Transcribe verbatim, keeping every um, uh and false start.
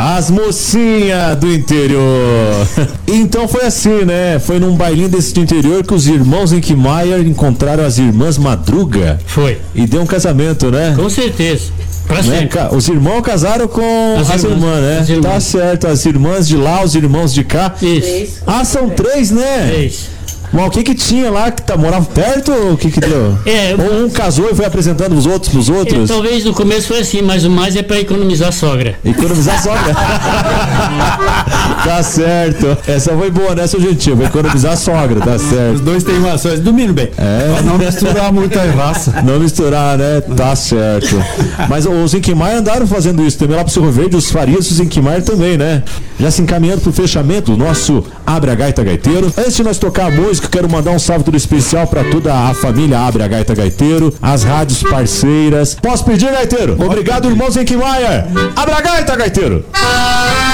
As mocinhas do interior. Então foi assim, né? Foi num bailinho desse do interior que os irmãos Enkmeier encontraram as irmãs Madruga. Foi. E deu um casamento, né? Com certeza. Pra Né? sempre. Os irmãos casaram com as, As irmãs, irmãs, né? as irmãs. Tá certo, as irmãs de lá, os irmãos de cá. Isso. Ah, são três, né? Três. Mas o que que tinha lá que tá, morava perto ou o que que deu? É, ou um casou e foi apresentando os outros pros outros? É, talvez no começo foi assim, mas o mais é pra economizar a sogra. Economizar sogra. Tá certo. Essa foi boa, né, seu gentil? Vai economizar a sogra, tá certo. Os dois têm maçãs. Domínio bem. É. Pra não misturar muita raça. Não misturar, né? Tá certo. Mas os Enkmeier andaram fazendo isso também lá pro Cerro Verde, os Farias e os Enkmeier também, né? Já se encaminhando pro fechamento do nosso Abre a Gaita Gaiteiro. Antes de nós tocar a música, quero mandar um salve todo especial pra toda a família Abre a Gaita Gaiteiro, as rádios parceiras. Posso pedir, Gaiteiro? Obrigado, irmãos Enkmeier. Abre a Gaita Gaiteiro.